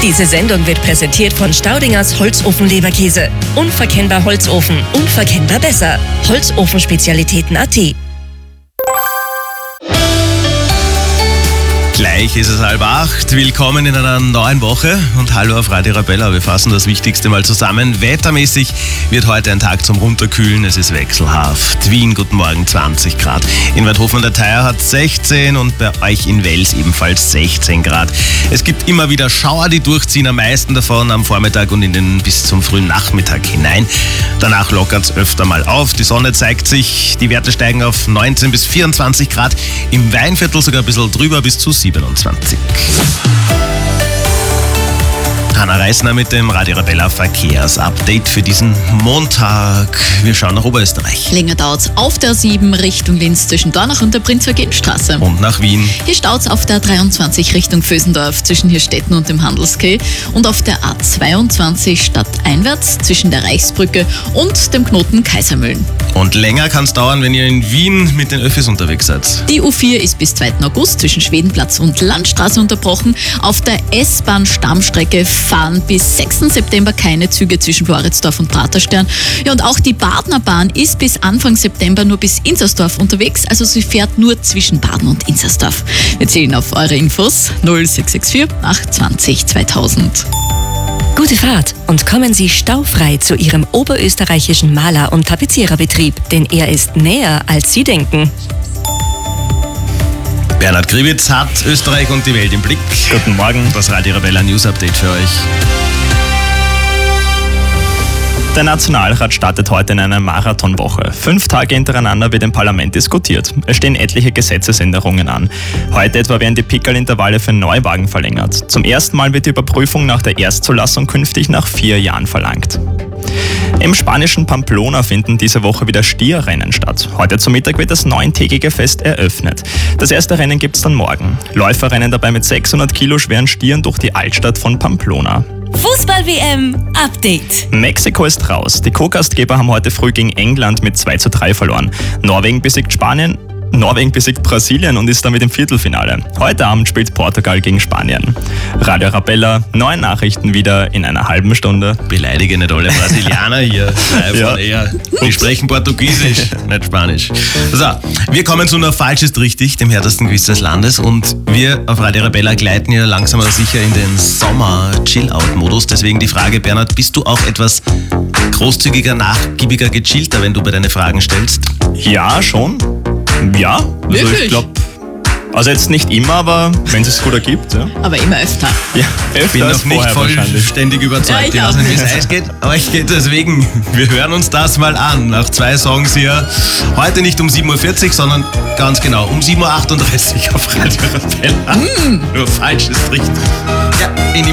Diese Sendung wird präsentiert von Staudingers Holzofen-Leberkäse. Unverkennbar Holzofen, unverkennbar besser. Holzofen-Spezialitäten.at. Gleich ist es 7:30. Willkommen in einer neuen Woche und hallo auf Radio Arabella. Wir fassen das Wichtigste mal zusammen. Wettermäßig wird heute ein Tag zum Runterkühlen. Es ist wechselhaft. Wien, guten Morgen, 20 Grad. In Weidhofen an der Theier hat 16 und bei euch in Wels ebenfalls 16 Grad. Es gibt immer wieder Schauer, die durchziehen, am meisten davon am Vormittag und in den bis zum frühen Nachmittag hinein. Danach lockert es öfter mal auf. Die Sonne zeigt sich. Die Werte steigen auf 19 bis 24 Grad. Im Weinviertel sogar ein bisschen drüber bis zu 27. Hanna Reisner mit dem Radio Arabella Verkehrsupdate für diesen Montag. Wir schauen nach Oberösterreich. Länger dauert's auf der 7 Richtung Linz zwischen Dornach und der Prinz-Eugen-Straße. Und nach Wien. Hier staut's auf der 23 Richtung Vösendorf zwischen Hirstetten und dem Handelskeh und auf der A22 stadteinwärts zwischen der Reichsbrücke und dem Knoten Kaisermühlen. Und länger kann es dauern, wenn ihr in Wien mit den Öffis unterwegs seid. Die U4 ist bis 2. August zwischen Schwedenplatz und Landstraße unterbrochen. Auf der S-Bahn-Stammstrecke fahren bis 6. September keine Züge zwischen Floridsdorf und Praterstern. Ja, und auch die Badner Bahn ist bis Anfang September nur bis Inzersdorf unterwegs, also sie fährt nur zwischen Baden und Inzersdorf. Wir zählen auf eure Infos 0664 820 2000. Gute Fahrt und kommen Sie staufrei zu Ihrem oberösterreichischen Maler- und Tapeziererbetrieb, denn er ist näher, als Sie denken. Bernhard Gribitz hat Österreich und die Welt im Blick. Guten Morgen. Das Radio Arabella News Update für euch. Der Nationalrat startet heute in eine Marathonwoche. 5 Tage hintereinander wird im Parlament diskutiert. Es stehen etliche Gesetzesänderungen an. Heute etwa werden die Pickerl-Intervalle für Neuwagen verlängert. Zum ersten Mal wird die Überprüfung nach der Erstzulassung künftig nach 4 Jahren verlangt. Im spanischen Pamplona finden diese Woche wieder Stierrennen statt. Heute zum Mittag wird das 9-tägige Fest eröffnet. Das erste Rennen gibt's dann morgen. Läufer rennen dabei mit 600 Kilo schweren Stieren durch die Altstadt von Pamplona. Fußball-WM-Update. Mexiko ist raus. Die Co-Gastgeber haben heute früh gegen England mit 2:3 verloren. Norwegen besiegt Brasilien und ist damit im Viertelfinale. Heute Abend spielt Portugal gegen Spanien. Radio Arabella, neue Nachrichten wieder in einer halben Stunde. Beleidige nicht alle Brasilianer hier. Die sprechen Portugiesisch, nicht Spanisch. So, wir kommen zu nur Falsch ist richtig, dem härtesten Quiz des Landes. Und wir auf Radio Arabella gleiten ja langsam aber sicher in den Sommer-Chill-Out-Modus. Deswegen die Frage, Bernhard, bist du auch etwas großzügiger, nachgiebiger, gechillter, wenn du bei deine Fragen stellst? Ja, schon. Ja, also Wirklich? ich glaube, also jetzt nicht immer, aber wenn es es gut ergibt. Ja. Aber immer öfter. Ja, Ich bin noch nicht vollständig überzeugt. Ja, Ich weiß nicht, wie es Eis geht, aber ich geht deswegen. Wir hören uns das mal an. Nach 2 Songs hier. Heute nicht um 7:40 Uhr, sondern ganz genau um 7:38 Uhr auf Radio Arabella. Nur falsch ist richtig. Ja, in die